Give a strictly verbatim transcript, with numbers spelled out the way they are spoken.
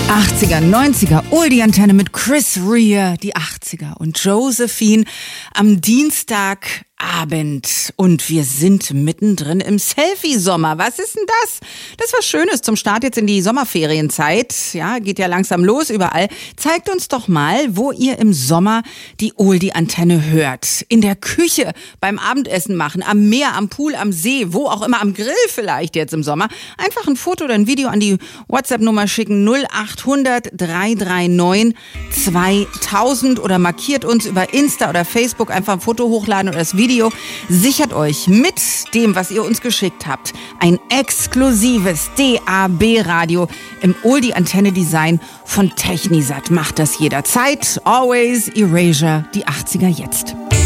achtziger, neunziger, Oldie-Antenne mit Chris Rea, die achtziger und Josephine am Dienstagabend. Und wir sind mittendrin im Selfie-Sommer. Was ist denn das? Das ist was Schönes zum Start jetzt in die Sommerferienzeit. Ja, geht ja langsam los überall. Zeigt uns doch mal, wo ihr im Sommer die Oldie-Antenne hört. In der Küche, beim Abendessen machen, am Meer, am Pool, am See, wo auch immer, am Grill vielleicht jetzt im Sommer. Einfach ein Foto oder ein Video an die WhatsApp-Nummer schicken null achthundert, drei drei neun, zweitausend oder markiert uns über Insta oder Facebook, einfach ein Foto hochladen oder das Video. Sichert euch mit dem, was ihr uns geschickt habt, ein exklusives D A B-Radio im Oldie-Antenne-Design von Technisat. Macht das jederzeit. Always Erasure, die achtziger jetzt.